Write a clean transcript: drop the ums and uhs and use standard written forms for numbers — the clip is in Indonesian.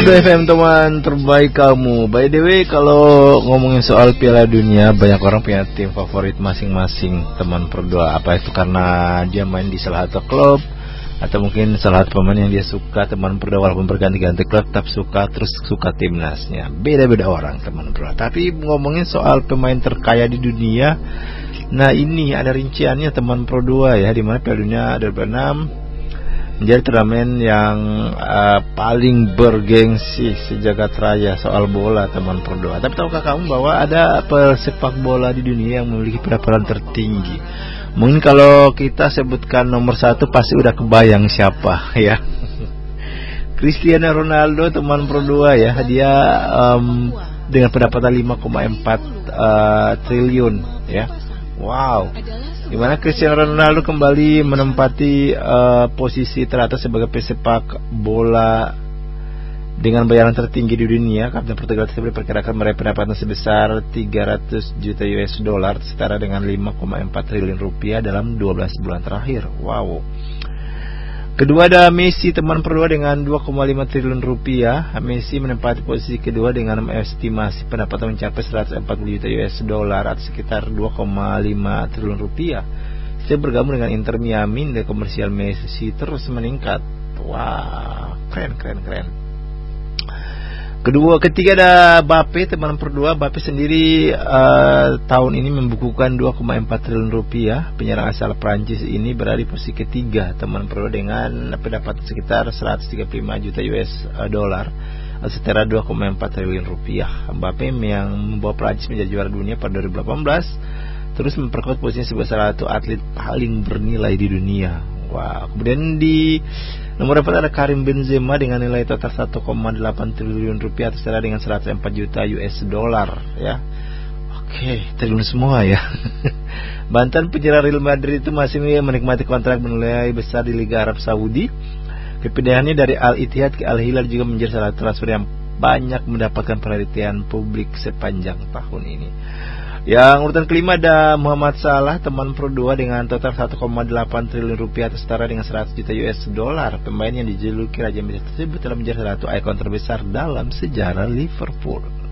FM teman terbaik kamu. By the way, kalau ngomongin soal Piala Dunia, banyak orang punya tim favorit masing-masing teman berdua. Apa itu karena dia main di salah satu klub, atau mungkin salah satu pemain yang dia suka. Teman berdua walaupun berganti-ganti klub tetap suka, terus suka timnasnya. Beda-beda orang teman berdua. Tapi ngomongin soal pemain terkaya di dunia, nah ini ada rinciannya teman berdua ya, di mana Piala Dunia 2006 menjadi turnamen yang paling bergengsi sejagat raya soal bola teman berdua. Tapi tahukah kamu bahwa ada pesepak bola di dunia yang memiliki pendapatan tertinggi? Mungkin kalau kita sebutkan nomor satu pasti udah kebayang siapa ya. Cristiano Ronaldo teman berdua ya. Dia dengan pendapatan 5,4 triliun ya. Wow. Dimana Cristiano Ronaldo kembali menempati posisi teratas sebagai pesepak bola dengan bayaran tertinggi di dunia. Kapten Portugal tersebut diperkirakan meraih pendapatan sebesar 300 juta US dollar, setara dengan 5,4 triliun rupiah dalam 12 bulan terakhir. Wow. Kedua ada Messi teman berdua dengan 2,5 triliun rupiah. Messi menempati posisi kedua dengan estimasi pendapatan mencapai 140 juta US dollar atau sekitar 2,5 triliun rupiah. Saya bergabung dengan Inter Miami, nilai komersial Messi terus meningkat. Wah, keren. Ketiga ada Mbappe teman berdua. Mbappe sendiri tahun ini membukukan 2,4 triliun rupiah. Penyerang asal Prancis ini berada di posisi ketiga teman berdua dengan pendapatan sekitar 135 juta US dollar atau setara 2,4 triliun rupiah. Mbappe yang membawa Prancis menjadi juara dunia pada 2018 terus memperkuat posisinya sebagai salah satu atlet paling bernilai di dunia. Wah, kemudian di nomor 4 ada Karim Benzema dengan nilai total 1,8 triliun rupiah atau setara dengan 104 juta US dollar ya. Oke, triliun semua ya. Mantan penyerang Real Madrid itu masih menikmati kontrak bernilai besar di Liga Arab Saudi. Kepindahannya dari Al Ittihad ke Al Hilal juga menjadi salah satu transfer yang banyak mendapatkan perhatian publik sepanjang tahun ini. Yang urutan kelima ada Muhammad Salah teman berdua dengan total 1,8 triliun rupiah atau setara dengan 100 juta US dollar. Pemain yang dijuluki Raja Messi tersebut telah menjadi salah satu ikon terbesar dalam sejarah Liverpool.